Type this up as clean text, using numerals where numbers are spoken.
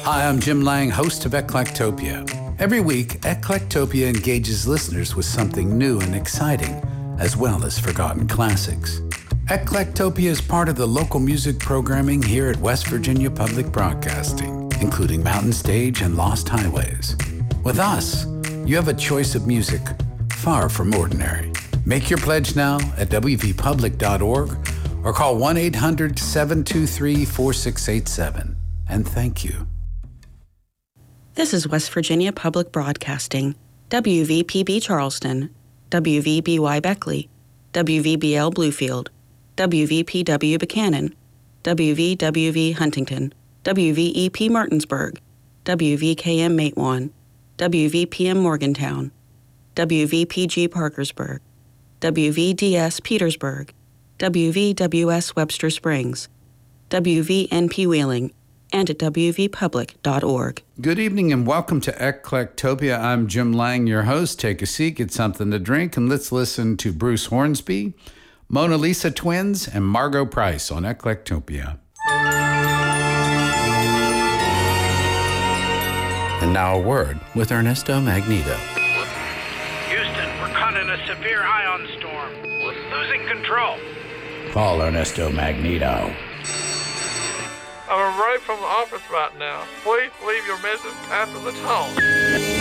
Hi, I'm Jim Lang, host of Eclectopia. Every week, Eclectopia engages listeners with something new and exciting, as well as forgotten classics. Eclectopia is part of the local music programming here at West Virginia Public Broadcasting, including Mountain Stage and Lost Highways. With us, you have a choice of music far from ordinary. Make your pledge now at wvpublic.org or call 1-800-723-4687. And thank you. This is West Virginia Public Broadcasting, WVPB Charleston, WVBY Beckley, WVBL Bluefield, WVPW Buchanan, WVWV Huntington, WVEP Martinsburg, WVKM Matewan, WVPM Morgantown, WVPG Parkersburg, WVDS Petersburg, WVWS Webster Springs, WVNP Wheeling, and at wvpublic.org. Good evening and welcome to Eclectopia. I'm Jim Lang, your host. Take a seat, get something to drink, and let's listen to Bruce Hornsby, Mona Lisa Twins, and Margo Price on Eclectopia. And now a word with Ernesto Magneto. Houston, we're caught in a severe ion storm. Losing control. Call Ernesto Magneto. I'm away from the office right now. Please leave your message after the tone.